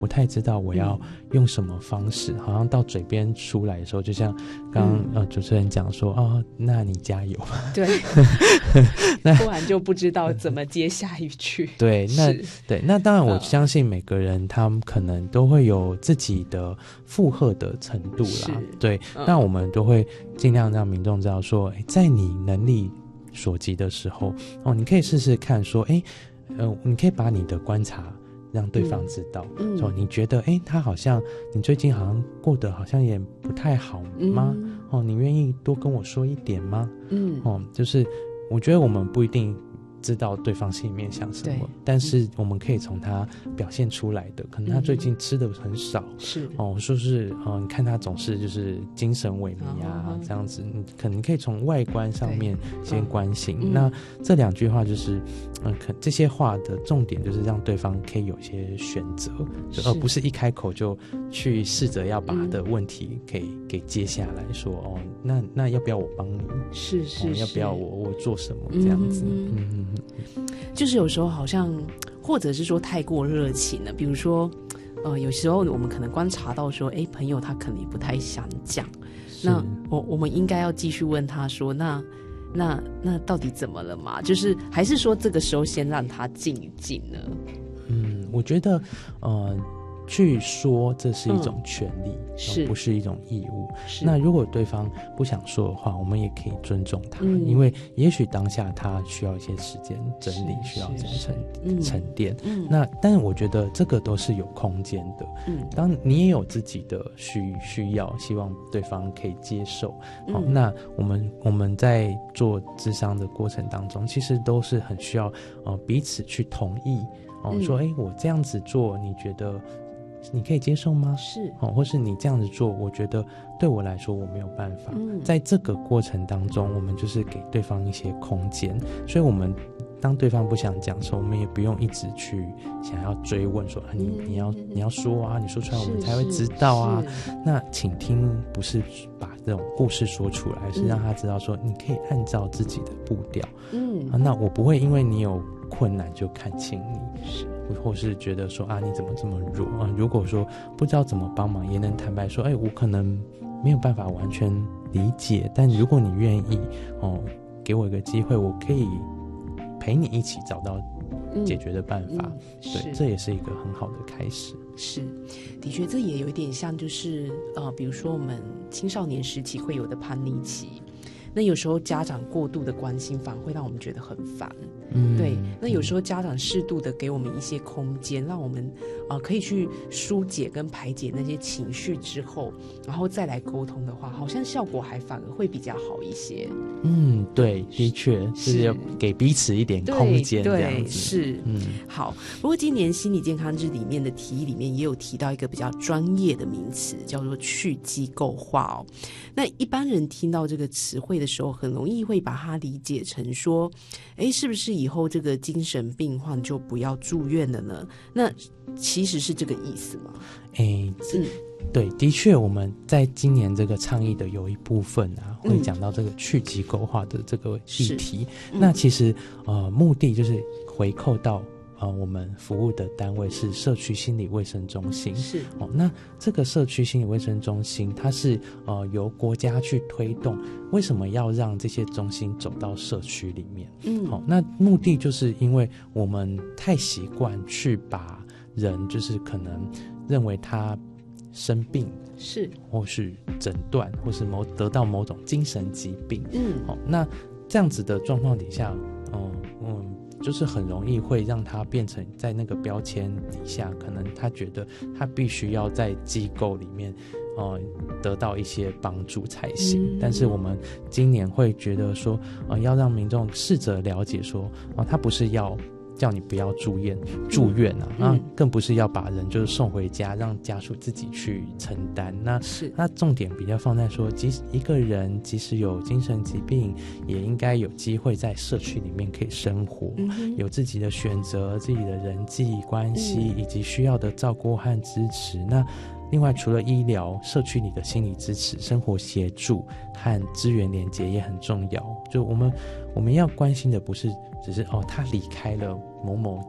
不太知道我要用什么方式，好像到嘴边出来的时候，就像刚刚主持人讲说，哦，那你加油。 对，突然就不知道怎么接下一句。 对，那当然我相信每个人他们可能都会有自己的负荷的程度啦。对，那我们都会尽量让民众知道说，在你能力所及的时候，你可以试试看说，你可以把你的观察让对方知道，说你觉得他好像你最近好像过得好像也不太好吗？你愿意多跟我说一点吗？就是我觉得我们不一定知道对方心里面想什么，但是我们可以从他表现出来的，可能他最近吃的很少，是说是你看他总是就是精神萎靡啊，这样子，你可能可以从外观上面先关心。那这2句话就是这些话的重点就是让对方可以有一些选择，而不是一开口就去试着要把他的问题给接下来说，那要不要我帮你？是要不要我做什么这样子？ 就是有时候好像或者是说太过热情了，比如说有时候我们可能观察到说朋友他可能也不太想讲，那我们应该要继续问他说那到底怎么了嘛？就是还是说这个时候先让他静一静呢？ 我觉得去说这是一种权利，不是一种义务。那如果对方不想说的话，我们也可以尊重他，因为也许当下他需要一些时间整理，需要沉淀。但是我觉得这个都是有空间的。当你也有自己的需要，希望对方可以接受。那我们在做諮商的过程当中，其实都是很需要彼此去同意。说我这样子做，你觉得你可以接受吗？或是你这样子做，我觉得对我来说我没有办法。在这个过程当中，我们就是给对方一些空间，所以我们当对方不想讲的时候，我们也不用一直去想要追问说你要说啊，你说出来我们才会知道啊。那倾听不是把这种故事说出来，是让他知道说你可以按照自己的步调。那我不会因为你有困难就看轻你，或是觉得说你怎么这么弱啊？如果说不知道怎么帮忙，也能坦白说，我可能没有办法完全理解，但如果你愿意给我一个机会，我可以陪你一起找到解决的办法。对，这也是一个很好的开始。 是，的确，这也有一点像，就是比如说我们青少年时期会有的叛逆期。那有时候家长过度的关心反而会让我们觉得很烦。对，那有时候家长适度的给我们一些空间，让我们可以去疏解跟排解那些情绪之后，然后再来沟通的话，好像效果还反而会比较好一些。 对，的确是要给彼此一点空间，这样子。是， 好。不过今年心理健康日里面的提议里面也有提到一个比较专业的名词，叫做去机构化。那一般人听到这个词汇的时候，很容易会把它理解成说，是不是以后这个精神病患就不要住院了呢？那其实是这个意思吗？ 对，的确我们在今年这个倡议的有一部分会讲到这个去机构化的这个议题。那其实目的就是回扣到我们服务的单位是社区心理卫生中心。那这个社区心理卫生中心它是由国家去推动，为什么要让这些中心走到社区里面？那目的就是因为我们太习惯去把人就是可能认为他生病或是诊断或是得到某种精神疾病。那这样子的状况底下就是很容易会让他变成在那个标签底下，可能他觉得他必须要在机构里面得到一些帮助才行。但是我们今年会觉得说要让民众试着了解说他不是要叫你不要住院那更不是要把人就是送回家让家属自己去承担。那重点比较放在说，一个人即使有精神疾病，也应该有机会在社区里面可以生活，有自己的选择，自己的人际关系，以及需要的照顾和支持。那另外除了医疗，社区里的心理支持、生活协助和资源连结也很重要。就我们要关心的不是只是他离开了某某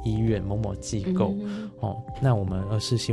医院、某某机构，那我们而是希